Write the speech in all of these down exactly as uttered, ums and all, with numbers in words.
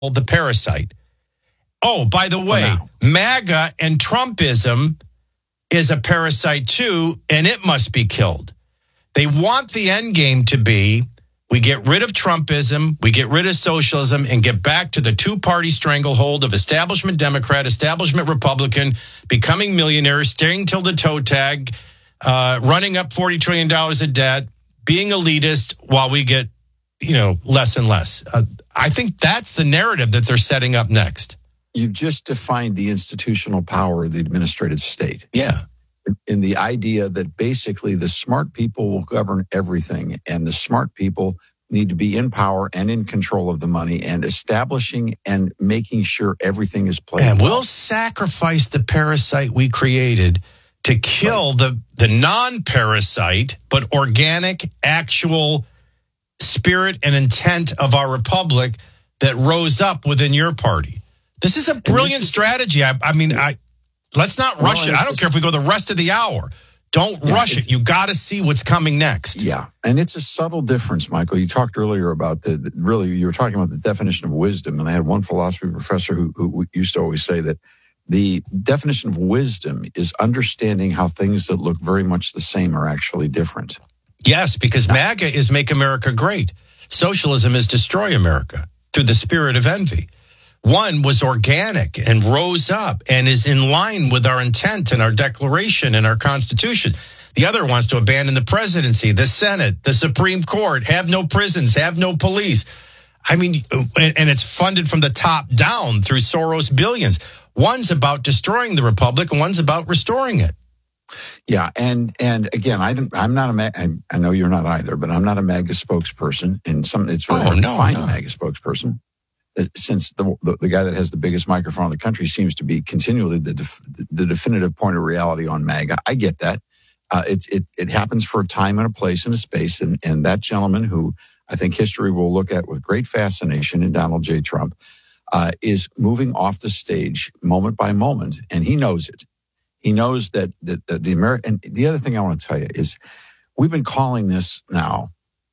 the parasite. Oh, by the way, MAGA and Trumpism is a parasite too, and it must be killed. They want the end game to be, we get rid of Trumpism, we get rid of socialism, and get back to the two-party stranglehold of establishment Democrat, establishment Republican, becoming millionaires, staying till the toe tag, uh, running up forty trillion dollars of debt, being elitist while we get, you know, less and less. Uh, I think that's the narrative that they're setting up next. You just defined the institutional power of the administrative state. Yeah. In the idea that basically the smart people will govern everything, and the smart people need to be in power and in control of the money and establishing and making sure everything is played. And well. we'll sacrifice the parasite we created to kill right. the, the non-parasite, but organic, actual spirit and intent of our republic that rose up within your party. This is a brilliant is- strategy. I, I mean, I... Let's not rush well, it. I don't care if we go the rest of the hour. Don't yeah, rush it. You got to see what's coming next. Yeah. And it's a subtle difference, Michael. You talked earlier about the, the really, you were talking about the definition of wisdom. And I had one philosophy professor who, who used to always say that the definition of wisdom is understanding how things that look very much the same are actually different. Yes, because MAGA is make America great. Socialism is destroy America through the spirit of envy. One was organic and rose up and is in line with our intent and our declaration and our Constitution. The other wants to abandon the presidency, the Senate, the Supreme Court, have no prisons, have no police. I mean, and it's funded from the top down through Soros billions. One's about destroying the republic and one's about restoring it. Yeah, and and again, I don't, I'm not a MAGA, I know you're not either, but I'm not a MAGA spokesperson, and some it's really oh, hard no, to find no. a MAGA spokesperson. Since the, the the guy that has the biggest microphone in the country seems to be continually the def, the definitive point of reality on MAGA, I get that. Uh, it's it it happens for a time and a place and a space, and and that gentleman who I think history will look at with great fascination in Donald J. Trump uh, is moving off the stage moment by moment, and he knows it. He knows that that, that the American. And the other thing I want to tell you is we've been calling this now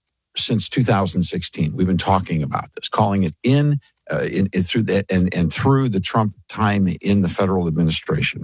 since two thousand sixteen. We've been talking about this, calling it in, uh, in, in through the, and and through the Trump time in the federal administration.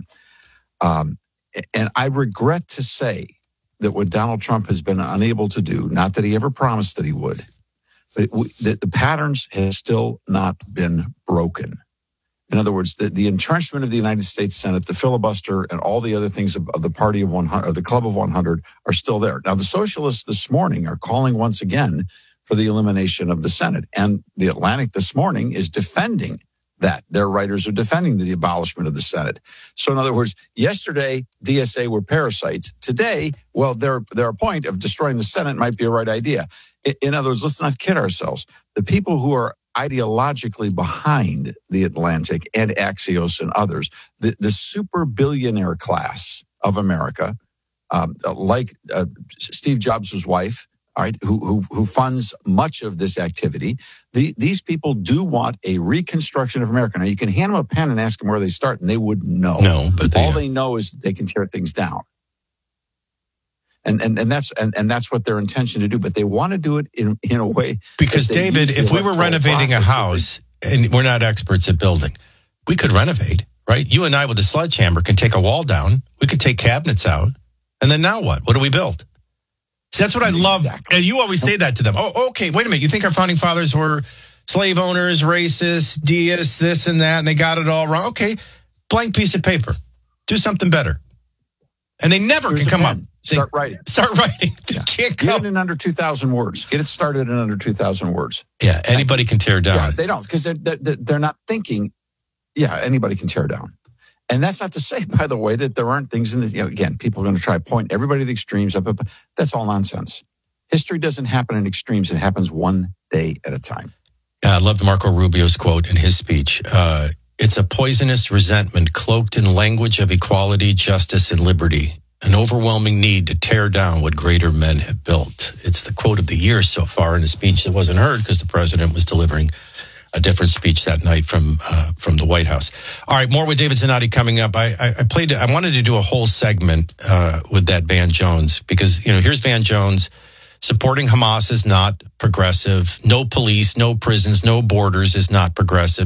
Um, and I regret to say that what Donald Trump has been unable to do, not that he ever promised that he would, but it, the, the patterns have still not been broken. In other words, the, the entrenchment of the United States Senate, the filibuster, and all the other things of, of the party of one hundred, of the club of one hundred are still there. Now, the socialists this morning are calling once again for the elimination of the Senate. And the Atlantic this morning is defending that. Their writers are defending the abolishment of the Senate. So in other words, yesterday, D S A were parasites. Today, well, their, their point of destroying the Senate might be a right idea. In, in other words, let's not kid ourselves. The people who are ideologically behind the Atlantic and Axios and others, the, the super billionaire class of America, um, like uh, Steve Jobs' wife, all right, who, who who funds much of this activity, the, these people do want a reconstruction of America. Now, you can hand them a pen and ask them where they start, and they wouldn't know. No, but they all have. they know is that they can tear things down. And and and that's and, and that's what their intention to do, but they want to do it in in a way. Because David, if we were renovating a house, and we're not experts at building, we could renovate, right? You and I with a sledgehammer can take a wall down, we could take cabinets out, and then now what? What do we build? See, that's what I love, exactly. And you always say that to them. Oh, okay, wait a minute. You think our founding fathers were slave owners, racist, deists, this and that, and they got it all wrong? Okay, blank piece of paper. Do something better. And they never Here's can come pen. up. Start writing. Start writing. They Yeah. can't Get come. it in under two thousand words. Get it started in under two thousand words. Yeah, anybody can tear down. Yeah, they don't, because they're, they're, they're not thinking, yeah, anybody can tear down. And that's not to say, by the way, that there aren't things in the, you know, again, people are going to try to point everybody to the extremes. Up, up, that's all nonsense. History doesn't happen in extremes. It happens one day at a time. I loved Marco Rubio's quote in his speech. Uh, it's a poisonous resentment cloaked in language of equality, justice, and liberty. An overwhelming need to tear down what greater men have built. It's the quote of the year so far in a speech that wasn't heard because the president was delivering a different speech that night from uh, from the White House. All right, more with David Zanotti coming up. I, I, I played. I wanted to do a whole segment uh, with that Van Jones because, you know, here's Van Jones Supporting Hamas is not progressive. No police, no prisons, no borders is not progressive.